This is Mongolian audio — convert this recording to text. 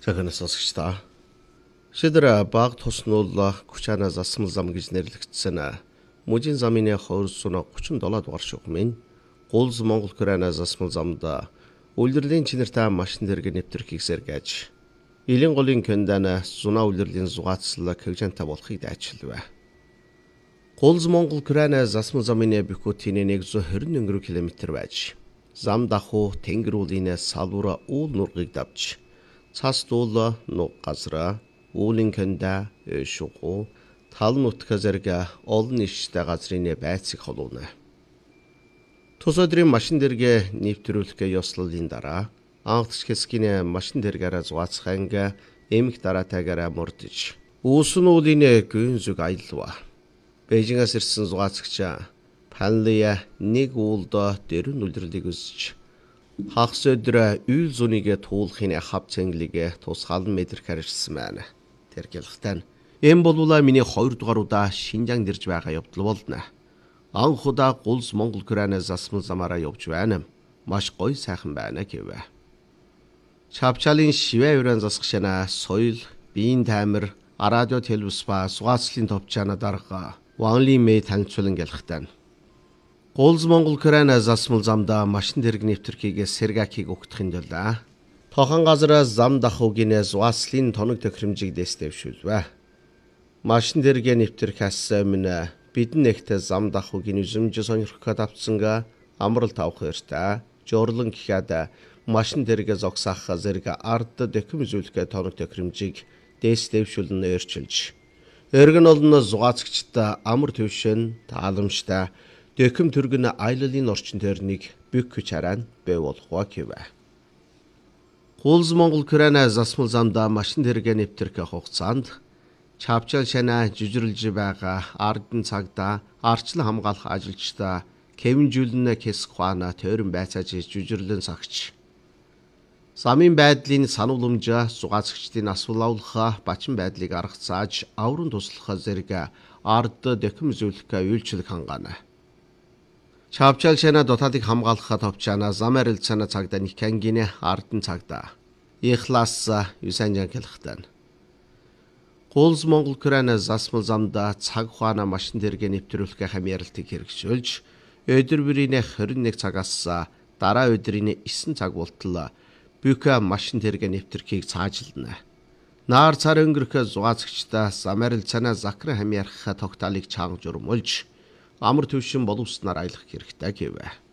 Цагаан сонсогчдоо. Шидэр баг туснуул Күчаана засмал зам гэж нэрлэгдсэн мужийн замын 237 дугаар шугамын Гулз Монгол Күрана засмал замда үйлдвэрлэлийн чинэртэй машин дэрэг нэвтрэх сэргээж Илийн голын көндана зунаа үйлдвэрлэлийн зугаацлаг хөгжинтэй болохыг дайчилвэ. Гулз Монгол Күрана засмал замын бикутийн 124 км байж зам дахуу тэнгэр уулын салбар уул нургыг давж цас дуул нуг газра уулын кэнда шугу тал нутга зэрэг олон иштэй газрын байцыг холууна. Тус өдрийн машин дэрэг нэвтрүүлэх ёслолын дараа анхдч хэсгийн машин дэрэгээрээ зугаацханга эмх дараатайгаараа мурдж үүсэн уулын гүн зүг аялва. Бээжингээс ирсэн зугаацагч Панлия нэг уулдо дэрэн үлдэрлийг үзэж хагас өдөр үйл зүнийг туулахын хав цэнглийг тусгаалan мэдрэх харжсан байна. Тэр гэлхтэн эм болвола миний 2 дугаар удаа Шинжаанд ирж байгаа явдал болно. Анх удаа Гулз Монгол Күрана засмал замаараа явж байна. Маш гоё сайхан байна гэвэ. Чавчалын шивэ өрөн засгшана соёл, биеийн таймер, радио телевиз ба сугаацлын товчаана дарга Ванли мэй танилцуулан гэлхтэн Гулз Монгол Күрана засмал замда машин дэрэг нэвтрхийг сэргакийг өгдөхийн тулд тохон газар зам дахуугийн зугаацлын тоног тохиромжийг дэвшүүлвэ. Машин дэрэг нэвтрхээс өмнө бидэн нэгт зам дахуугийн үзэмж сонирхоход авцсанга амрал тавх эртэ журлан гэхэд машин дэрэг зогсаах зэрэг ард дэхэм зүйлхэ тоног тохиромжийг дэвшүүлэн өөрчилж эргэн олон зугаацагчтай амар төвшин тааламжтай дэхэм төргөн аяллалын орчин тойрныг бүх хүч хараа бий болгоо гэвэ. Гулз Монгол Күрана засмал замда машин дэрэг нэвтрэх хугацаанд чавчал шана жижирлж байгаа ардын цагдаа арчлан хамгаалах ажилчдаа кевинжүүлэн хэсэг хаана тойрон байцааж жижирлэн цагч замын байдлын санууламж зугаацагчдын асуулаулах бачин байдлыг аргацааж аврын туслах зэрэг ард дэхэм зүйлхэ үйлчлэг хангаана. Чавчал шана дотоодыг хамгаалахад товчаана зам арилцаана цагдаа Никангийн ардын цагдаа Ихлас Юсанжан хэлхтэн Гулз Монгол Күрана засмал замда цаг хуана машин дэрэг нэвтрүүлэх хамьяалтыг хэрэгжүүлж өдөр бүрийн 21 цагаас дараа өдрийн 9 цаг болтол бүка машин дэрэг нэвтрхийг цаажилна. Наар цар өнгөрөх зугаацагчдаа зам арилцаана закрын хамьяарах тогтоолыг чанга журмулж амар төвшин боловснаар аялах хэрэгтэй гэвэ.